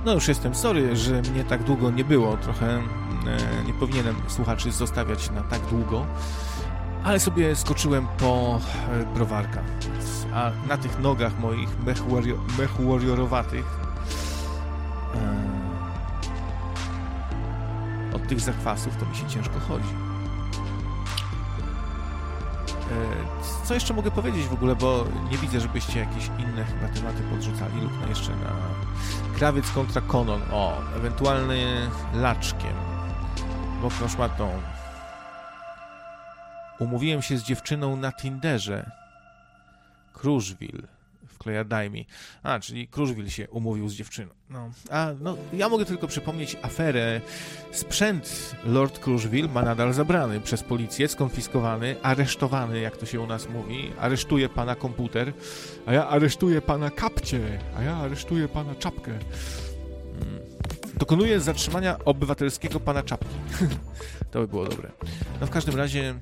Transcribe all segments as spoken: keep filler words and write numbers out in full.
No już jestem sorry, że mnie tak długo nie było. Trochę e, nie powinienem słuchaczy zostawiać na tak długo. Ale sobie skoczyłem po e, browarka. A na tych nogach moich mechu warriorowatych e, od tych zakwasów to mi się ciężko chodzi. E, co jeszcze mogę powiedzieć w ogóle, bo nie widzę, żebyście jakieś inne chyba tematy podrzucali lub na jeszcze na krawiec kontra konon. O, ewentualny laczkiem. Mokną szmatą. Umówiłem się z dziewczyną na Tinderze. Kruszwil. Wkleja daj mi. A, czyli Kruszwil się umówił z dziewczyną. No, a no, ja mogę tylko przypomnieć aferę. Sprzęt Lord Kruszwil ma nadal zabrany przez policję, skonfiskowany, aresztowany, jak to się u nas mówi. Aresztuje pana komputer, a ja aresztuję pana kapcie, a ja aresztuję pana czapkę. Hmm. Dokonuję zatrzymania obywatelskiego pana czapki. To by było dobre. No w każdym razie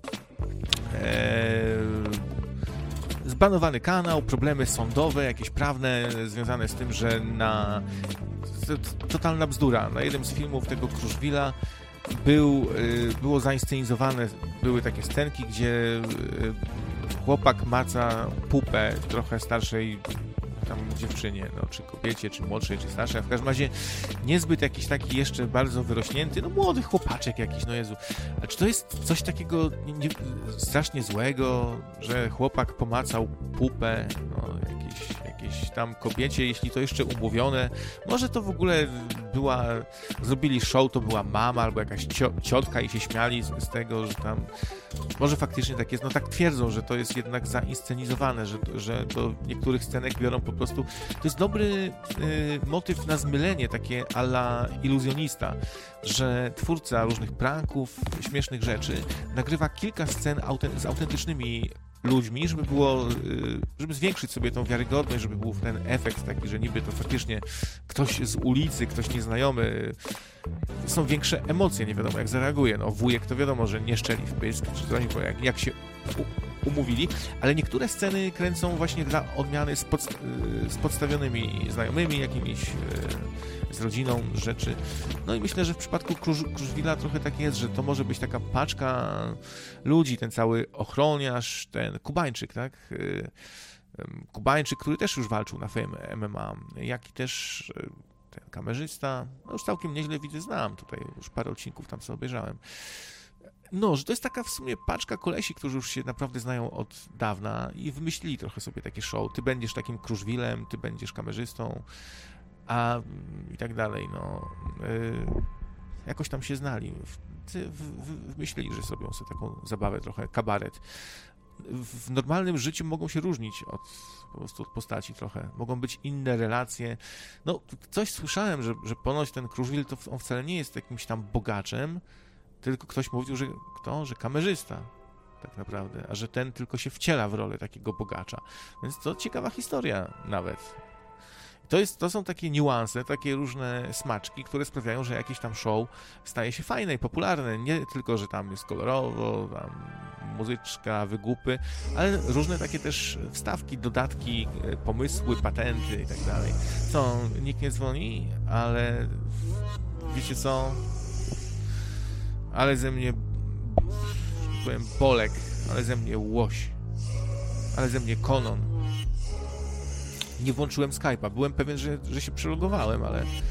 Eee, zbanowany kanał, problemy sądowe, jakieś prawne związane z tym, że na totalna bzdura. Na jednym z filmów tego Kruszwila był, było zainscenizowane, były takie scenki, gdzie chłopak maca pupę trochę starszej tam dziewczynie, no, czy kobiecie, czy młodszej, czy starszej, a w każdym razie niezbyt jakiś taki jeszcze bardzo wyrośnięty, no młody chłopaczek jakiś, no Jezu. A czy to jest coś takiego nie, strasznie złego, że chłopak pomacał pupę, no, jakieś, jakieś tam kobiecie, jeśli to jeszcze umówione, może to w ogóle była, zrobili show, to była mama albo jakaś cio, ciotka i się śmiali z, z tego, że tam może faktycznie tak jest, no tak twierdzą, że to jest jednak zainscenizowane, że, że do niektórych scenek biorą po prostu, to jest dobry y, motyw na zmylenie, takie a la iluzjonista, że twórca różnych pranków, śmiesznych rzeczy nagrywa kilka scen autent- z autentycznymi ludźmi, żeby było, żeby zwiększyć sobie tą wiarygodność, żeby był ten efekt taki, że niby to faktycznie ktoś z ulicy, ktoś nieznajomy, są większe emocje, nie wiadomo jak zareaguje. No wujek to wiadomo, że nie szczeli w pysk, czy coś, bo jak, jak się u- umówili, ale niektóre sceny kręcą właśnie dla odmiany z, pod, z podstawionymi znajomymi, jakimiś z rodziną rzeczy. No i myślę, że w przypadku Krusz, Kruszwila trochę tak jest, że to może być taka paczka ludzi, ten cały ochroniarz, ten Kubańczyk, tak? Kubańczyk, który też już walczył na Fame M M A, jak i też ten kamerzysta, no już całkiem nieźle widzę, znam tutaj, już parę odcinków tam sobie obejrzałem. No, że to jest taka w sumie paczka kolesi, którzy już się naprawdę znają od dawna i wymyślili trochę sobie takie show. Ty będziesz takim Kruszwilem, ty będziesz kamerzystą, a i tak dalej, no. Yy, jakoś tam się znali. Ty w, w, wymyślili, że zrobią sobie taką zabawę trochę, kabaret. W normalnym życiu mogą się różnić od, po prostu od postaci trochę. Mogą być inne relacje. No, coś słyszałem, że, że ponoć ten Kruszwil to on wcale nie jest jakimś tam bogaczem, tylko ktoś mówił, że kto? Że kamerzysta tak naprawdę, a że ten tylko się wciela w rolę takiego bogacza. Więc to ciekawa historia nawet. To, jest, to są takie niuanse, takie różne smaczki, które sprawiają, że jakieś tam show staje się fajne i popularne. Nie tylko, że tam jest kolorowo, tam muzyczka, wygłupy, ale różne takie też wstawki, dodatki, pomysły, patenty i tak dalej. Co, nikt nie dzwoni, ale wiecie co? Ale ze mnie, powiem, Bolek, ale ze mnie łoś, ale ze mnie konon. Nie włączyłem Skype'a. Byłem pewien, że, że się przelogowałem, ale